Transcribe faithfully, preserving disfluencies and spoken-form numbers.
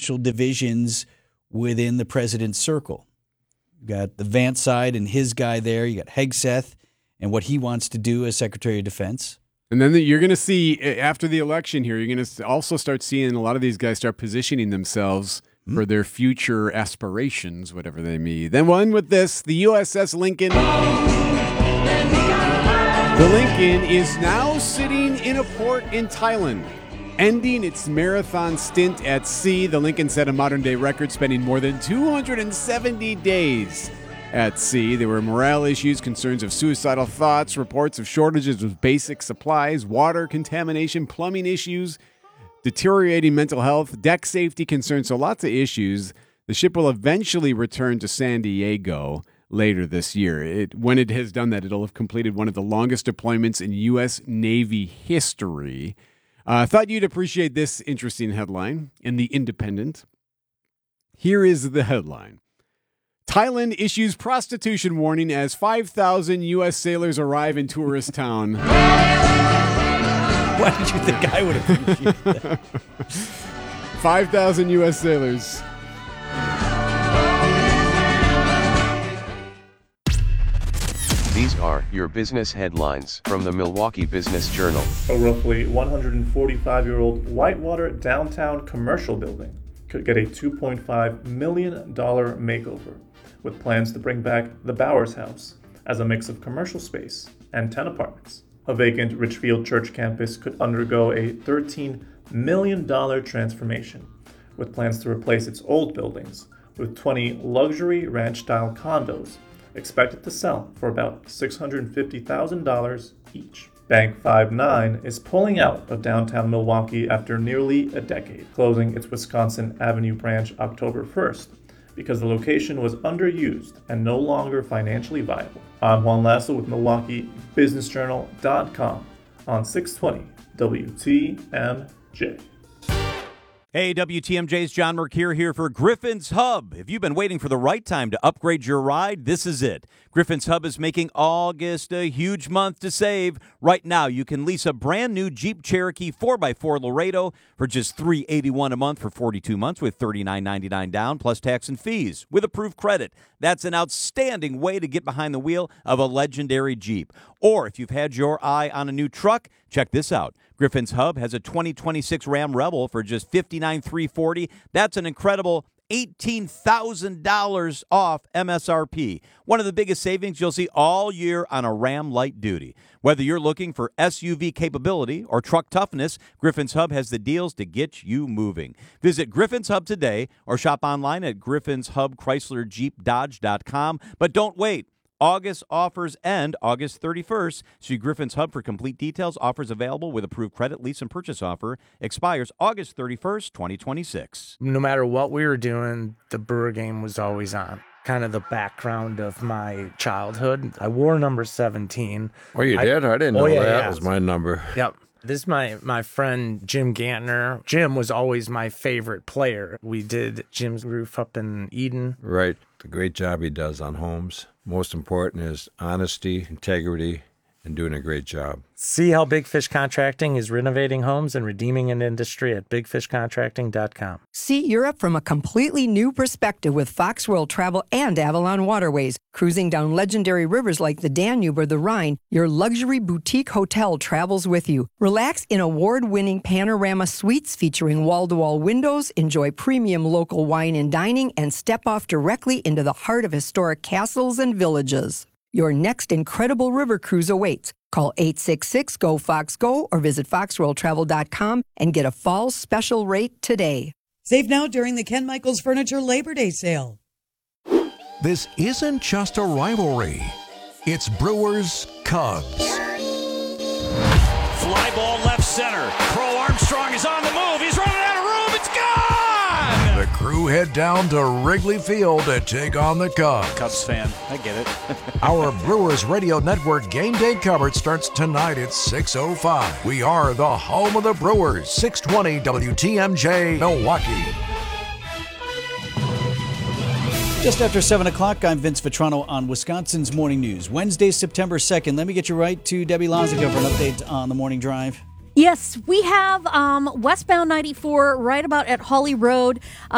potential divisions within the president's circle. You got the Vance side and his guy there. You got Hegseth and what he wants to do as Secretary of Defense. And then you're going to see, after the election here, you're going to also start seeing a lot of these guys start positioning themselves mm-hmm. for their future aspirations, whatever they may. Then we'll end with this. The U S S Lincoln. The Lincoln is now sitting in a port in Thailand, ending its marathon stint at sea. The Lincoln set a modern-day record, spending more than two hundred seventy days at sea. There were morale issues, concerns of suicidal thoughts, reports of shortages of basic supplies, water contamination, plumbing issues, deteriorating mental health, deck safety concerns, so lots of issues. The ship will eventually return to San Diego later this year. It, when it has done that, it'll have completed one of the longest deployments in U S Navy history. I uh, thought you'd appreciate this interesting headline in The Independent. Here is the headline. Thailand issues prostitution warning as five thousand U S sailors arrive in tourist town. Why did you think I would appreciate that? five thousand U S sailors. These are your business headlines from the Milwaukee Business Journal. A roughly one hundred forty-five-year-old Whitewater downtown commercial building could get a two point five million dollars makeover, with plans to bring back the Bowers House as a mix of commercial space and ten apartments. A vacant Richfield Church campus could undergo a thirteen million dollars transformation, with plans to replace its old buildings with twenty luxury ranch-style condos expected to sell for about six hundred fifty thousand dollars each. Bank five nine is pulling out of downtown Milwaukee after nearly a decade, closing its Wisconsin Avenue branch October first because the location was underused and no longer financially viable. I'm Juan Lasso with Milwaukee Business Journal dot com on six twenty W T M J. Hey, W T M J's John Mercure here for Griffin's Hub. If you've been waiting for the right time to upgrade your ride, this is it. Griffin's Hub is making August a huge month to save. Right now, you can lease a brand new Jeep Cherokee four by four Laredo for just three hundred eighty-one dollars a month for forty-two months with thirty-nine ninety-nine down plus tax and fees with approved credit. That's an outstanding way to get behind the wheel of a legendary Jeep. Or if you've had your eye on a new truck, check this out. Griffin's Hub has a twenty twenty-six Ram Rebel for just fifty-nine thousand three hundred forty dollars. That's an incredible eighteen thousand dollars off M S R P. One of the biggest savings you'll see all year on a Ram Light Duty. Whether you're looking for S U V capability or truck toughness, Griffin's Hub has the deals to get you moving. Visit Griffin's Hub today or shop online at griffins hub chrysler jeep dodge dot com. But don't wait. August offers end August thirty-first. See Griffin's Hub for complete details. Offers available with approved credit, lease, and purchase offer. Expires August thirty-first, twenty twenty-six. No matter what we were doing, the Brewer game was always on. Kind of the background of my childhood. I wore number seventeen. Oh, you I, did? I didn't know oh, yeah, that yeah. was my number. Yep. This is my, my friend Jim Gantner. Jim was always my favorite player. We did Jim's roof up in Eden. Right. The great job he does on homes. Most important is honesty, integrity, and doing a great job. See how Big Fish Contracting is renovating homes and redeeming an industry at big fish contracting dot com. See Europe from a completely new perspective with Fox World Travel and Avalon Waterways. Cruising down legendary rivers like the Danube or the Rhine, your luxury boutique hotel travels with you. Relax in award-winning panorama suites featuring wall-to-wall windows, enjoy premium local wine and dining, and step off directly into the heart of historic castles and villages. Your next incredible river cruise awaits. Call eight six six, G O, FOX, GO or visit fox world travel dot com and get a fall special rate today. Save now during the Ken Michaels Furniture Labor Day sale. This isn't just a rivalry. It's Brewers Cubs. Fly ball left center. Crow Armstrong is on the move. He's running out of room. It's gone! The crew head down to Wrigley Field to take on the Cubs. Cubs fan, I get it. Our Brewers Radio Network game day coverage starts tonight at six oh five. We are the home of the Brewers. six twenty W T M J, Milwaukee. Just after seven o'clock, I'm Vince Vitrano on Wisconsin's Morning News. Wednesday, September second. Let me get you right to Debbie Lozica for an update on the morning drive. Yes, we have um, westbound ninety-four right about at Holly Road. Uh,